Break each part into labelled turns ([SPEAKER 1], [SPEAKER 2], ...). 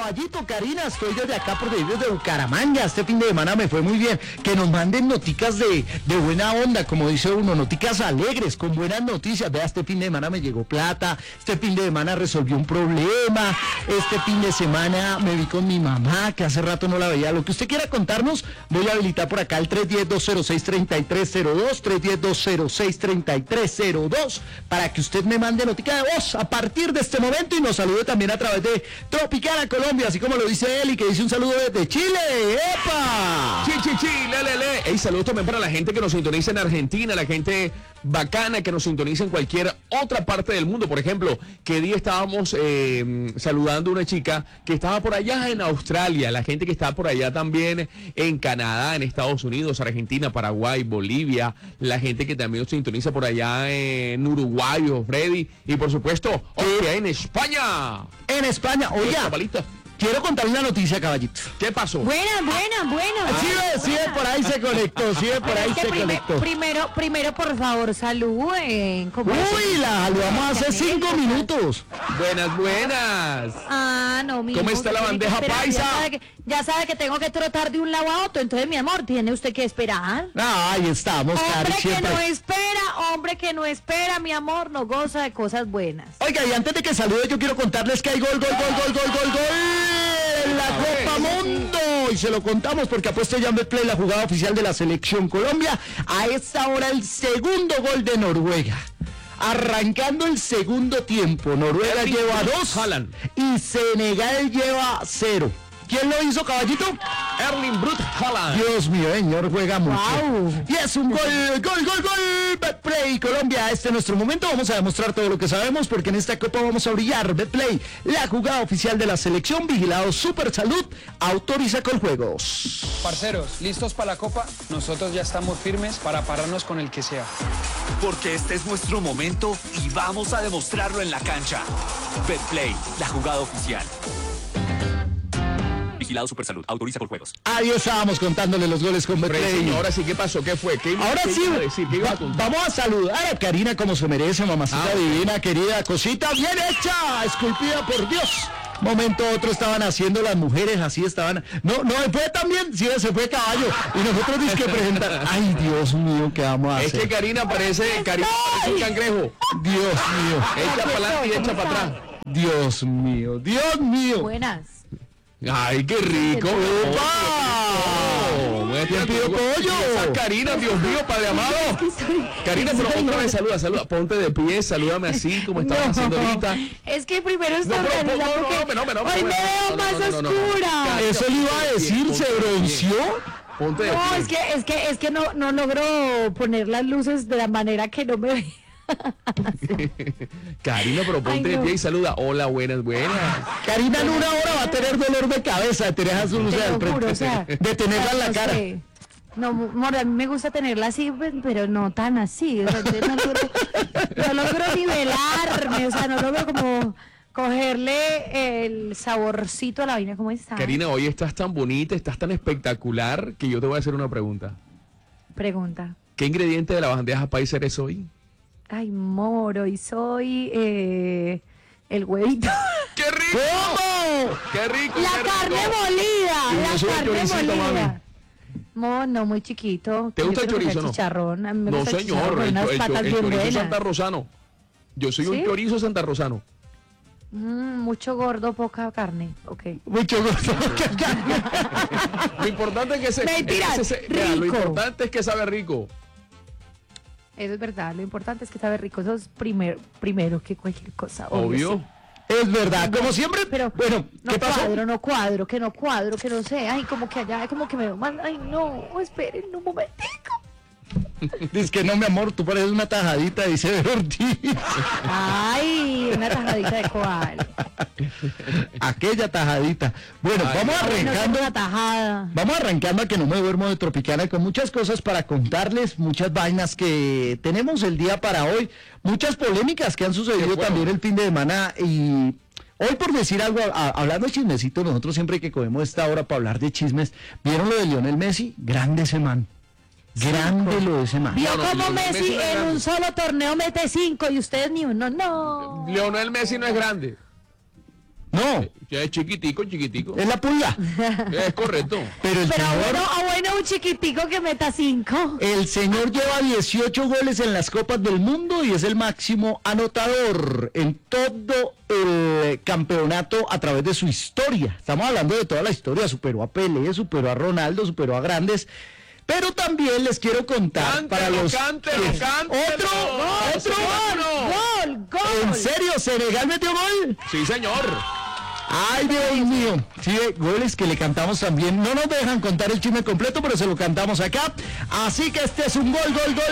[SPEAKER 1] Caballito, Karina, estoy desde acá por desde Bucaramanga. Este fin de semana me fue muy bien. Que nos manden noticas de buena onda, como dice uno, noticas alegres, con buenas noticias. Vea, este fin de semana me llegó plata, este fin de semana resolvió un problema, este fin de semana me vi con mi mamá, que hace rato no la veía. Lo que usted quiera contarnos, voy a habilitar por acá el 310-206-3302, 310-206-3302, para que usted me mande notica de voz a partir de este momento y nos salude también a través de Tropicana Colombia, así como lo dice él, y que dice un saludo desde Chile. ¡Epa!
[SPEAKER 2] Le. Hey, saludos también para la gente que nos sintoniza en Argentina, la gente bacana que nos sintoniza en cualquier otra parte del mundo. Por ejemplo, que día estábamos saludando a una chica que estaba por allá en Australia, la gente que está por allá también en Canadá, en Estados Unidos, Argentina, Paraguay, Bolivia, la gente que también nos sintoniza por allá en Uruguay, Freddy, y por supuesto, en España.
[SPEAKER 1] En España, oiga. Quiero contarle una noticia, caballito.
[SPEAKER 2] ¿Qué pasó?
[SPEAKER 3] Buena.
[SPEAKER 1] Sí, por ahí se conectó,
[SPEAKER 3] Primero, por favor, saluden.
[SPEAKER 1] Uy, la saludamos hace 5 minutos.
[SPEAKER 2] Buenas.
[SPEAKER 3] Ah, no, mi
[SPEAKER 2] ¿Cómo está la bandeja paisa?
[SPEAKER 3] Ya sabe que tengo que trotar de un lado a otro, entonces, mi amor, tiene usted que esperar.
[SPEAKER 1] Ahí estamos, Cari, siempre.
[SPEAKER 3] Hombre que no espera, mi amor, no goza de cosas buenas.
[SPEAKER 1] Oiga, y antes de que salude, yo quiero contarles que hay gol en la Copa Mundo. Y se lo contamos porque apuesto ya en Betplay, la jugada oficial de la Selección Colombia. A esta hora el segundo gol de Noruega. Arrancando el segundo tiempo, Noruega lleva 2 y Senegal lleva 0. ¿Quién lo hizo, caballito?
[SPEAKER 2] Erling Brut Haaland.
[SPEAKER 1] Dios mío, señor, juega mucho.
[SPEAKER 3] Wow.
[SPEAKER 1] Y es un gol. Betplay Colombia, este es nuestro momento. Vamos a demostrar todo lo que sabemos porque en esta copa vamos a brillar. Betplay, la jugada oficial de la selección, vigilado Super Salud, autoriza con juegos.
[SPEAKER 4] Parceros, ¿listos para la copa? Nosotros ya estamos firmes para pararnos con el que sea.
[SPEAKER 5] Porque este es nuestro momento y vamos a demostrarlo en la cancha. Betplay, la jugada oficial. Vigilado Supersalud, autoriza por juegos.
[SPEAKER 1] Ahí estábamos contándole los goles con Betplay.
[SPEAKER 2] Ahora sí, ¿qué pasó? ¿Qué fue?
[SPEAKER 1] Ahora sí, vamos a saludar a Karina como se merece, mamacita divina, querida, cosita bien hecha, esculpida por Dios. Momento otro estaban haciendo las mujeres, así estaban. No, fue también, sí, se fue caballo. Y nosotros tenemos que presentar. Ay, Dios mío, ¿qué vamos a hacer?
[SPEAKER 2] Es que Karina parece un cangrejo.
[SPEAKER 1] Dios mío.
[SPEAKER 2] Echa para adelante y echa para atrás.
[SPEAKER 1] Dios mío.
[SPEAKER 3] Buenas.
[SPEAKER 2] Ay, qué rico.
[SPEAKER 1] ¿Quién pidió pollo?
[SPEAKER 2] Esa Karina, Dios mío, Padre amado. Karina, pero otra vez saluda. Ponte de pie, salúdame así como estabas haciendo ahorita.
[SPEAKER 3] Es que primero está organizado porque hoy me veo más oscura.
[SPEAKER 1] Eso le iba a decir, se bronceó.
[SPEAKER 2] Ponte de pie.
[SPEAKER 3] Es que no logro poner las luces de la manera que no me ve.
[SPEAKER 2] Karina, pero ponte de pie y saluda. Hola, buenas.
[SPEAKER 1] Karina en una hora va a tener dolor de cabeza de tener su luz al frente, de tenerla en la cara.
[SPEAKER 3] No, amor, a mí me gusta tenerla así, pero no tan así. O sea, no logro nivelarme, o sea, no logro como cogerle el saborcito a la vaina. ¿Cómo está?
[SPEAKER 2] Karina, hoy estás tan bonita, estás tan espectacular que yo te voy a hacer una pregunta.
[SPEAKER 3] Pregunta.
[SPEAKER 2] ¿Qué ingrediente de la bandeja paisa eres hoy?
[SPEAKER 3] Ay, moro, y soy el huevito.
[SPEAKER 2] ¡Qué rico!
[SPEAKER 1] ¿Cómo?
[SPEAKER 2] ¡Qué rico!
[SPEAKER 3] La
[SPEAKER 2] qué
[SPEAKER 3] carne
[SPEAKER 2] rico.
[SPEAKER 3] molida.
[SPEAKER 2] Yo soy el choricito, mami.
[SPEAKER 3] No, muy chiquito.
[SPEAKER 2] ¿Te gusta el chorizo, no?
[SPEAKER 3] Chicharrón. A mí me
[SPEAKER 2] No,
[SPEAKER 3] gusta
[SPEAKER 2] señor,
[SPEAKER 3] chicharrón,
[SPEAKER 2] el
[SPEAKER 3] unas patas bien
[SPEAKER 2] chorizo
[SPEAKER 3] buenas.
[SPEAKER 2] santarrosano. Yo soy un chorizo santarrosano.
[SPEAKER 3] Mucho gordo, poca carne. Ok.
[SPEAKER 1] Mucho gusto.
[SPEAKER 2] Lo importante es que se...
[SPEAKER 3] Mentira,
[SPEAKER 2] Mira, lo
[SPEAKER 3] rico.
[SPEAKER 2] importante es que sabe rico.
[SPEAKER 3] Eso es verdad, lo importante es que sabe rico. Eso es primero que cualquier cosa.
[SPEAKER 2] Obvio.
[SPEAKER 3] Sí.
[SPEAKER 1] Es verdad, como siempre.
[SPEAKER 3] Pero
[SPEAKER 1] bueno, ¿qué pasó?
[SPEAKER 3] No cuadro, que no sé. Ay, como que allá, como que me veo mal. Ay, no, esperen un momentico.
[SPEAKER 1] Dice que no, mi amor, tú pareces una tajadita, dice Ortiz.
[SPEAKER 3] Ay, una tajadita de cuál.
[SPEAKER 1] Aquella tajadita. Bueno, vamos arrancando.
[SPEAKER 3] Una tajada.
[SPEAKER 1] Vamos arrancando a que no me duermo de Tropicana con muchas cosas para contarles, muchas vainas que tenemos el día para hoy, muchas polémicas que han sucedido también el fin de semana y hoy por decir algo, hablando de chismecito, nosotros siempre que cogemos esta hora para hablar de chismes, ¿vieron lo de Lionel Messi? Grande ese man. Grande lo de ese man.
[SPEAKER 3] Vio como Messi en un solo torneo mete 5 y ustedes ni uno, no.
[SPEAKER 2] Lionel Messi no es grande.
[SPEAKER 1] No,
[SPEAKER 2] Ya es chiquitico, chiquitico.
[SPEAKER 1] es la pulga.
[SPEAKER 2] Es correcto.
[SPEAKER 1] Pero el
[SPEAKER 3] Pero
[SPEAKER 1] señor,
[SPEAKER 3] bueno, un chiquitico que meta 5.
[SPEAKER 1] el señor lleva 18 goles en las Copas del Mundo y es el máximo anotador en todo el campeonato a través de su historia. Estamos hablando de toda la historia. Superó a Pelé, superó a Ronaldo, superó a grandes. Pero también les quiero contar para los...
[SPEAKER 2] Cántelo.
[SPEAKER 1] ¡Otro!
[SPEAKER 3] ¡Gol!
[SPEAKER 1] ¿En serio? ¿Senegal metió gol?
[SPEAKER 2] Sí, señor.
[SPEAKER 1] Ay, Dios mío. Sí, goles que le cantamos también. No nos dejan contar el chisme completo, pero se lo cantamos acá. Así que este es un gol.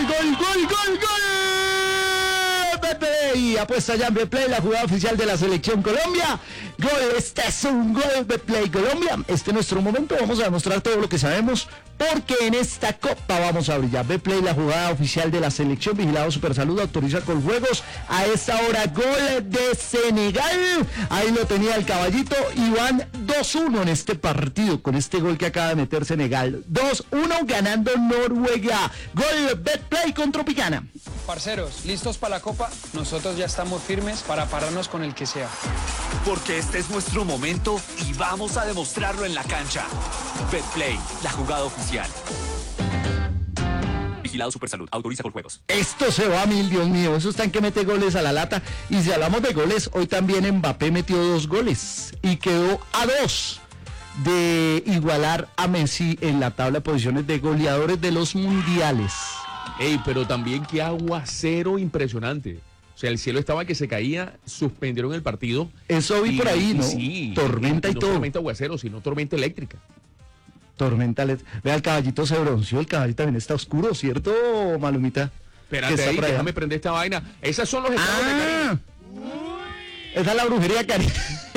[SPEAKER 1] Y apuesta ya en Betplay, la jugada oficial de la Selección Colombia. Gol, este es un gol Betplay Colombia. Este es nuestro momento, vamos a demostrar todo lo que sabemos, porque en esta copa vamos a brillar. Betplay, la jugada oficial de la Selección, vigilado Supersalud, autoriza con juegos. A esta hora, gol de Senegal. Ahí lo tenía el caballito. Y van 2-1 en este partido, con este gol que acaba de meter Senegal. 2-1 ganando Noruega. Gol Betplay con Tropicana.
[SPEAKER 4] Parceros, ¿listos para la copa? Nosotros ya estamos firmes para pararnos con el que sea.
[SPEAKER 5] Porque este es nuestro momento y vamos a demostrarlo en la cancha. Betplay, la jugada oficial. Vigilado Supersalud, autoriza con juegos.
[SPEAKER 1] Esto se va a 1000, Dios mío. Eso está en que mete goles a la lata. Y si hablamos de goles, hoy también Mbappé metió 2 goles y quedó a 2 de igualar a Messi en la tabla de posiciones de goleadores de los mundiales.
[SPEAKER 2] Ey, pero también qué aguacero impresionante. O sea, el cielo estaba que se caía, suspendieron el partido.
[SPEAKER 1] Eso vi por ahí, ¿no?
[SPEAKER 2] Sí,
[SPEAKER 1] Tormenta y
[SPEAKER 2] no
[SPEAKER 1] todo.
[SPEAKER 2] Tormenta aguacero, sino tormenta eléctrica.
[SPEAKER 1] Tormenta. Vea, el caballito se bronceó, el caballito también está oscuro, ¿cierto, Malumita?
[SPEAKER 2] Espérate
[SPEAKER 1] está
[SPEAKER 2] ahí,
[SPEAKER 1] por allá.
[SPEAKER 2] déjame prender esta vaina. Esos son los estados de Caribe.
[SPEAKER 1] Esa es la brujería caribe.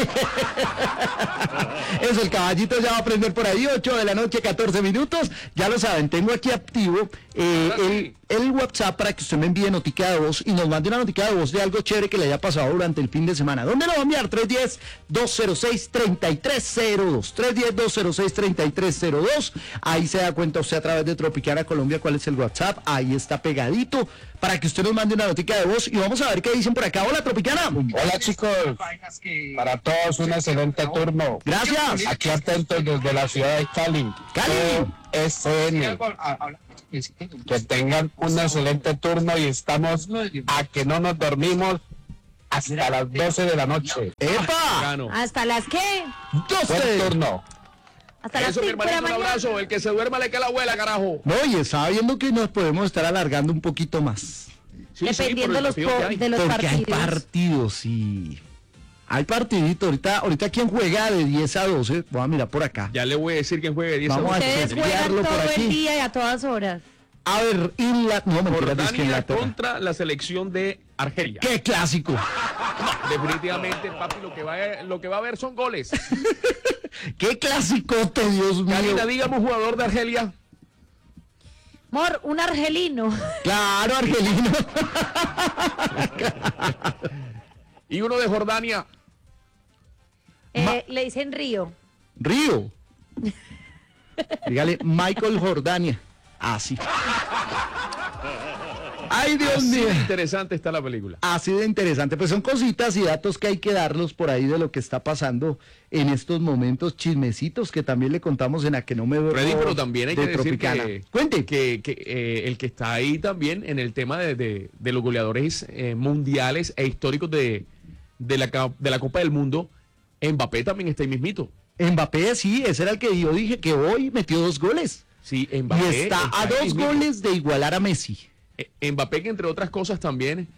[SPEAKER 1] Eso, el caballito ya va a prender por ahí, 8 de la noche, 14 minutos. Ya lo saben, tengo aquí activo el WhatsApp para que usted me envíe notica de voz y nos mande una notica de voz de algo chévere que le haya pasado durante el fin de semana. ¿Dónde lo va a enviar? 310-206-3302. 310-206-3302. Ahí se da cuenta usted a través de Tropicana Colombia cuál es el WhatsApp. Ahí está pegadito para que usted nos mande una notica de voz y vamos a ver qué dicen por acá. Hola, Tropicana.
[SPEAKER 6] Hola chicos, para todos un excelente turno.
[SPEAKER 1] Gracias.
[SPEAKER 6] Aquí atentos desde la ciudad de Cali.
[SPEAKER 1] Cali.
[SPEAKER 6] SN. Que tengan un excelente turno y estamos a que no nos dormimos hasta las 12 de la noche.
[SPEAKER 1] ¡Epa!
[SPEAKER 2] Gano.
[SPEAKER 3] ¿Hasta las qué?
[SPEAKER 1] 12.
[SPEAKER 6] Buen turno.
[SPEAKER 3] Hasta las
[SPEAKER 2] Eso, mi
[SPEAKER 3] 5 de la
[SPEAKER 2] hermanito, un
[SPEAKER 3] mañana.
[SPEAKER 2] abrazo. El que se duerma le queda la abuela, carajo.
[SPEAKER 1] No, y estaba viendo que nos podemos estar alargando un poquito más.
[SPEAKER 2] Sí,
[SPEAKER 3] Dependiendo
[SPEAKER 2] por el partido que hay.
[SPEAKER 3] de los
[SPEAKER 1] Porque hay
[SPEAKER 3] partidos.
[SPEAKER 1] partidos, sí. Hay partidito. Ahorita ¿quién juega de 10 a 12? Voy a mirar por acá.
[SPEAKER 2] Ya le voy a decir quién juegue 10
[SPEAKER 1] Vamos a
[SPEAKER 3] Ustedes juegan
[SPEAKER 1] chequearlo por
[SPEAKER 3] todo
[SPEAKER 1] aquí.
[SPEAKER 3] el día y a todas horas.
[SPEAKER 1] A ver, no, mentira, es que
[SPEAKER 2] Jordania
[SPEAKER 1] Inglaterra.
[SPEAKER 2] contra la selección de Argelia.
[SPEAKER 1] ¡Qué clásico!
[SPEAKER 2] Definitivamente, papi, lo que va a haber son goles.
[SPEAKER 1] ¡Qué clásicote, Dios mío!
[SPEAKER 2] Karina, dígame un jugador de Argelia.
[SPEAKER 3] Mor, un argelino.
[SPEAKER 1] Claro, Argelino.
[SPEAKER 2] Y uno de Jordania.
[SPEAKER 3] Le dicen Río.
[SPEAKER 1] Río. Dígale Michael Jordania. Así. Ay, Dios
[SPEAKER 2] Así
[SPEAKER 1] mío.
[SPEAKER 2] de interesante está la película.
[SPEAKER 1] Así de interesante, pues son cositas y datos que hay que darlos por ahí de lo que está pasando en estos momentos, chismecitos que también le contamos en A que no me veo.
[SPEAKER 2] Freddy, pero también hay que
[SPEAKER 1] de
[SPEAKER 2] decir
[SPEAKER 1] Tropicana.
[SPEAKER 2] que,
[SPEAKER 1] Cuente.
[SPEAKER 2] el que está ahí también en el tema de los goleadores mundiales e históricos de la Copa del Mundo, Mbappé también está ahí mismito.
[SPEAKER 1] Mbappé, sí, ese era el que yo dije que hoy metió 2 goles.
[SPEAKER 2] Sí,
[SPEAKER 1] Y
[SPEAKER 2] Mbappé
[SPEAKER 1] está a
[SPEAKER 2] ahí
[SPEAKER 1] 2
[SPEAKER 2] mismito.
[SPEAKER 1] goles de igualar a Messi.
[SPEAKER 2] Mbappé, que entre otras cosas también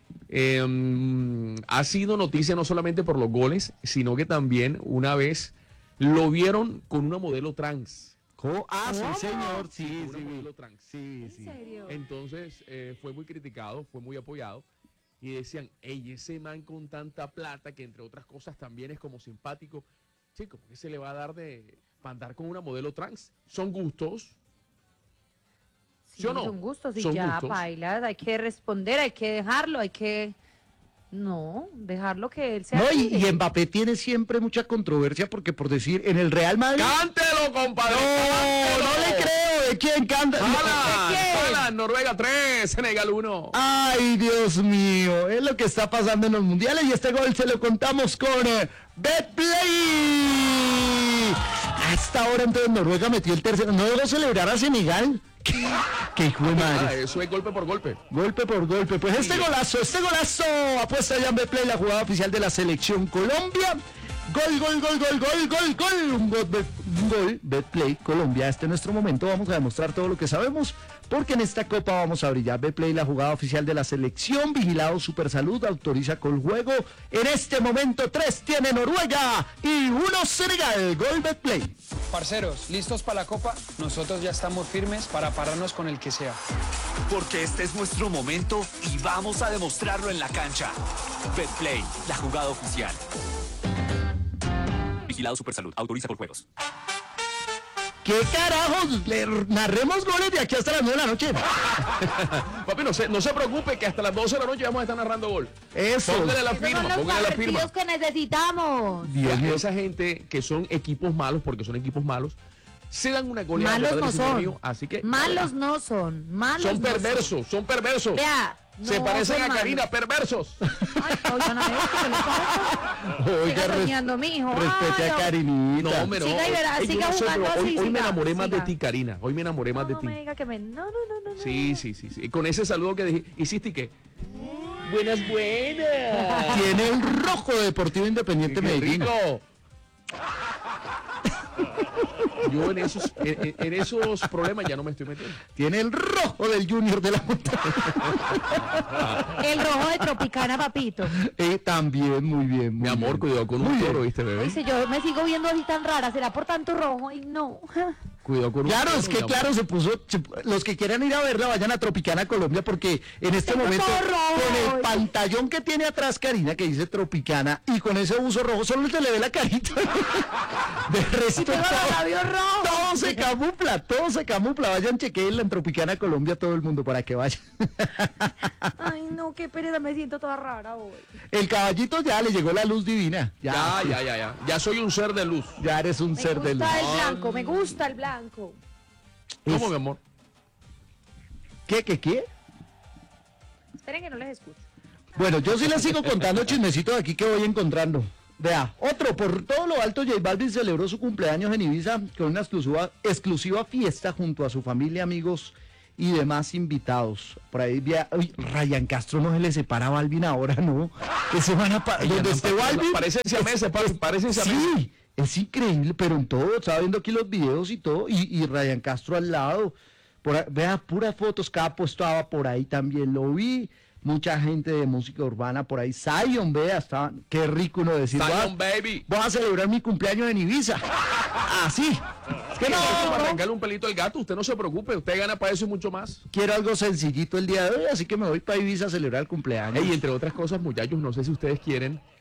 [SPEAKER 2] ha sido noticia no solamente por los goles, sino que también una vez lo vieron con una modelo trans.
[SPEAKER 1] Sí, señor, sí,
[SPEAKER 2] Una modelo trans.
[SPEAKER 1] sí, sí.
[SPEAKER 3] serio?
[SPEAKER 2] Entonces fue muy criticado, fue muy apoyado. Y decían, ey, ese man con tanta plata, que entre otras cosas también es como simpático, chico, ¿por qué se le va a dar de andar con una modelo trans? Son gustos. ¿Sí o no?
[SPEAKER 3] Son gustos y
[SPEAKER 2] Son
[SPEAKER 3] ya,
[SPEAKER 2] gustos.
[SPEAKER 3] bailas, hay que responder, hay que dejarlo, hay que... No, dejarlo que él sea
[SPEAKER 1] No,
[SPEAKER 3] libre.
[SPEAKER 1] y Mbappé tiene siempre mucha controversia porque por decir, en el Real Madrid...
[SPEAKER 2] ¡Cántelo, compadre!
[SPEAKER 1] No, no le creo. ¿de quién canta?
[SPEAKER 2] Haaland, Noruega 3, Senegal 1.
[SPEAKER 1] Ay, Dios mío, es lo que está pasando en los mundiales y este gol se lo contamos con Betplay. Hasta ahora entonces Noruega metió el tercero. ¿No debo celebrar a Senegal? ¡Qué hijo de madre!
[SPEAKER 2] Eso es golpe por golpe.
[SPEAKER 1] Golpe por golpe. Pues este golazo, apuesta ya en Betplay, la jugada oficial de la selección Colombia. Gol, gol, gol, gol, gol, gol, gol. Un gol, Betplay, Colombia. Este es nuestro momento. Vamos a demostrar todo lo que sabemos, porque en esta copa vamos a brillar. Betplay, la jugada oficial de la selección. Vigilado Supersalud, autoriza con juego. En este momento 3 tiene Noruega y 1 Senegal. Gol Betplay.
[SPEAKER 4] Parceros, ¿listos para la copa? Nosotros ya estamos firmes para pararnos con el que sea.
[SPEAKER 5] Porque este es nuestro momento y vamos a demostrarlo en la cancha. Betplay, la jugada oficial. Vigilado Supersalud, autoriza por juegos.
[SPEAKER 1] ¿Qué carajos? Le narremos goles de aquí hasta las 9 de la noche.
[SPEAKER 2] Papi, no se preocupe que hasta las 12 de la noche vamos a estar narrando gol.
[SPEAKER 1] Eso.
[SPEAKER 2] Póngale la
[SPEAKER 3] Esos
[SPEAKER 2] firma,
[SPEAKER 3] son los
[SPEAKER 2] póngale la firma.
[SPEAKER 3] partidos que necesitamos.
[SPEAKER 1] Dios mío.
[SPEAKER 2] Esa gente que son equipos malos, porque son equipos malos, se dan una goleada.
[SPEAKER 3] Malos no
[SPEAKER 2] son.
[SPEAKER 3] son.
[SPEAKER 2] Así que
[SPEAKER 3] Malos no son. Malos
[SPEAKER 2] son
[SPEAKER 3] no
[SPEAKER 2] perversos, son perversos.
[SPEAKER 3] Vea,
[SPEAKER 2] Se
[SPEAKER 3] no
[SPEAKER 2] parecen
[SPEAKER 3] son
[SPEAKER 2] a
[SPEAKER 3] malos.
[SPEAKER 2] Karina, perversos.
[SPEAKER 3] Ay, oiga, no me gusta que le pasa.
[SPEAKER 1] Oiga,
[SPEAKER 3] Siga soñando, mijo.
[SPEAKER 1] respete
[SPEAKER 3] Ay,
[SPEAKER 1] a
[SPEAKER 3] no.
[SPEAKER 1] Carinita.
[SPEAKER 2] No, hombre, no.
[SPEAKER 3] Siga y verá,
[SPEAKER 2] Ay, yo
[SPEAKER 3] siga
[SPEAKER 2] no sé,
[SPEAKER 3] jugando
[SPEAKER 2] pero
[SPEAKER 3] así,
[SPEAKER 2] hoy me
[SPEAKER 3] siga,
[SPEAKER 2] enamoré más de
[SPEAKER 3] siga.
[SPEAKER 2] ti, Karina. Hoy me enamoré más de
[SPEAKER 3] No
[SPEAKER 2] ti.
[SPEAKER 3] me diga que me... No.
[SPEAKER 2] Sí. Y con ese saludo que hiciste, ¿y qué? Buenas.
[SPEAKER 1] Tiene un rojo de Deportivo Independiente
[SPEAKER 2] Qué
[SPEAKER 1] Medellín.
[SPEAKER 2] rico. Yo en esos problemas ya no me estoy metiendo.
[SPEAKER 1] Tiene el rojo del Junior de la Montaña.
[SPEAKER 3] El rojo de Tropicana, papito.
[SPEAKER 1] También, muy bien.
[SPEAKER 2] Mi
[SPEAKER 1] muy
[SPEAKER 2] amor,
[SPEAKER 1] bien.
[SPEAKER 2] cuidado con
[SPEAKER 1] Muy
[SPEAKER 2] un
[SPEAKER 1] bien.
[SPEAKER 2] toro, ¿viste, bebé?
[SPEAKER 3] Dice, yo me sigo viendo así tan rara. ¿Será por tanto rojo? Y no.
[SPEAKER 2] Cuidado con un
[SPEAKER 1] Claro,
[SPEAKER 2] toro,
[SPEAKER 1] es
[SPEAKER 2] mi
[SPEAKER 1] que
[SPEAKER 2] amor.
[SPEAKER 1] claro, los que quieran ir a verla vayan a Tropicana Colombia, porque en este
[SPEAKER 3] Tengo
[SPEAKER 1] momento
[SPEAKER 3] todo rojo.
[SPEAKER 1] con el pantallón que tiene atrás Karina que dice Tropicana y con ese uso rojo solo se le ve la carita. De resto
[SPEAKER 3] Tengo los labios rojos.
[SPEAKER 1] todo se camufla, vayan chequeenla en Tropicana Colombia todo el mundo para que vayan.
[SPEAKER 3] Ay, no, qué pereza, me siento toda rara hoy.
[SPEAKER 1] El caballito ya le llegó la luz divina.
[SPEAKER 2] Ya. Ya soy un ser de luz.
[SPEAKER 1] Ya eres un
[SPEAKER 3] Me
[SPEAKER 1] ser de luz.
[SPEAKER 3] gusta el blanco, me gusta el blanco.
[SPEAKER 2] ¿Cómo, mi amor?
[SPEAKER 1] ¿Qué?
[SPEAKER 3] Esperen que no les escucho.
[SPEAKER 1] Bueno, yo sí les sigo contando chismecitos de aquí que voy encontrando. Vea, otro, por todo lo alto, J Balvin celebró su cumpleaños en Ibiza con una exclusiva fiesta junto a su familia, amigos y demás invitados. Por ahí, Ryan Castro no se le separa a Balvin ahora, ¿no? Que se van a... donde esté Balvin...
[SPEAKER 2] Parecen siameses, parecen siameses.
[SPEAKER 1] Sí, es increíble, pero en todo, estaba viendo aquí los videos y todo, y Ryan Castro al lado. Vea, puras fotos, cada postaba por ahí también, lo vi. Mucha gente de música urbana por ahí. Zion, vea, estaban, qué rico uno decir.
[SPEAKER 2] Zion, baby.
[SPEAKER 1] Voy a celebrar mi cumpleaños en Ibiza. Así. Es que no,
[SPEAKER 2] Para arrancarle un pelito al gato, usted no se preocupe, usted gana para eso y mucho más.
[SPEAKER 1] quiero algo sencillito el día de hoy, así que me voy para Ibiza a celebrar el cumpleaños.
[SPEAKER 2] Y entre otras cosas, muchachos, no sé si ustedes quieren